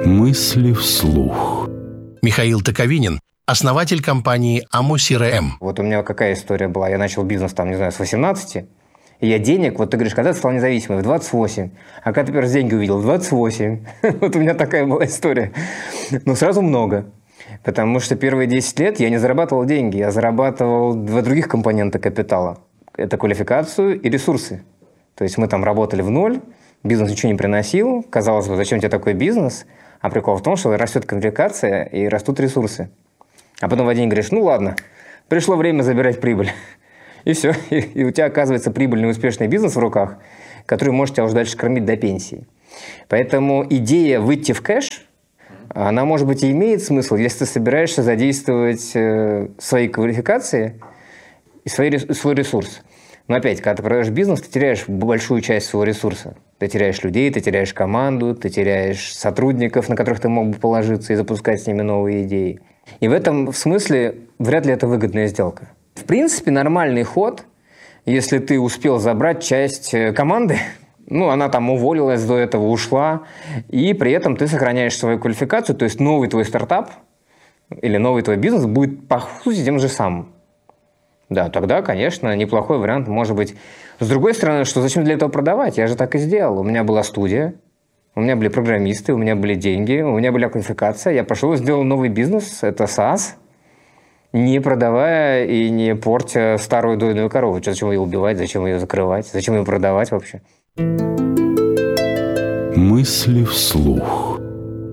Мысли вслух. Михаил Токовинин, основатель компании АМО-CRM. Вот у меня какая история была. Я начал бизнес, с 18. И я денег, вот ты говоришь, когда ты стал независимым? В 28. А когда ты первый раз деньги увидел? В 28. Вот у меня такая была история. Но сразу много. Потому что первые 10 лет я не зарабатывал деньги. Я зарабатывал два других компонента капитала. Это квалификацию и ресурсы. То есть мы там работали в ноль, бизнес ничего не приносил. Казалось бы, зачем тебе такой бизнес? А прикол в том, что растет квалификация и растут ресурсы. А потом в один день говоришь, ну ладно, пришло время забирать прибыль. И все. И у тебя оказывается прибыльный успешный бизнес в руках, который может тебя уже дальше кормить до пенсии. Поэтому идея выйти в кэш, она, может быть, и имеет смысл, если ты собираешься задействовать свои квалификации и свой ресурс. Но опять, когда ты продаешь бизнес, ты теряешь большую часть своего ресурса. Ты теряешь людей, ты теряешь команду, ты теряешь сотрудников, на которых ты мог бы положиться и запускать с ними новые идеи. И в этом смысле вряд ли это выгодная сделка. В принципе, нормальный ход, если ты успел забрать часть команды, она там уволилась до этого, ушла, и при этом ты сохраняешь свою квалификацию, то есть новый твой стартап или новый твой бизнес будет по сути тем же самым. Да, тогда, конечно, неплохой вариант может быть. С другой стороны, что зачем для этого продавать? Я же так и сделал. У меня была студия, у меня были программисты, у меня были деньги, у меня была квалификация. Я пошел и сделал новый бизнес, это SaaS, не продавая и не портя старую дойную корову. Зачем ее убивать, зачем ее закрывать, зачем ее продавать вообще? Мысли вслух.